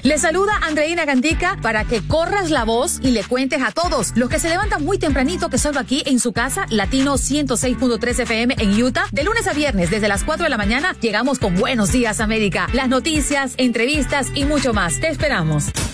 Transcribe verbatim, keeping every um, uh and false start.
Le saluda Andreina Gandica para que corras la voz y le cuentes a todos los que se levantan muy tempranito que salgo aquí en su casa, Latino ciento seis punto tres F M en Utah. De lunes a viernes, desde las cuatro de la mañana, llegamos con Buenos Días América. Las noticias, entrevistas y mucho más. Te esperamos.